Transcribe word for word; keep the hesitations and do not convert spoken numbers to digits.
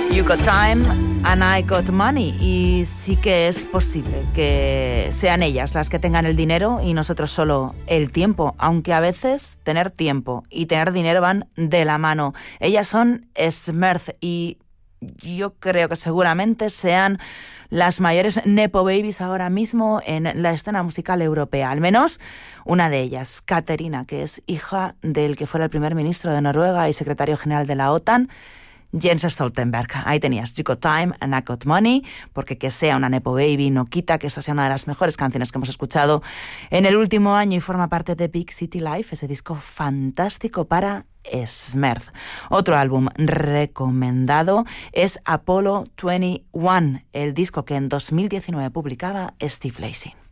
You Got Time and I Got Money. Y sí que es posible que sean ellas las que tengan el dinero y nosotros solo el tiempo, aunque a veces tener tiempo y tener dinero van de la mano. Ellas son Smurf y yo creo que seguramente sean las mayores nepo babies ahora mismo en la escena musical europea. Al menos una de ellas, Caterina, que es hija del que fuera el primer ministro de Noruega y secretario general de la OTAN, Jens Stoltenberg. Ahí tenías You Got Time and I Got Money, porque que sea una nepo baby no quita que esta sea una de las mejores canciones que hemos escuchado en el último año y forma parte de Big City Life, ese disco fantástico para Smurf. Otro álbum recomendado es Apollo veintiuno, el disco que en dos mil diecinueve publicaba Steve Lacy.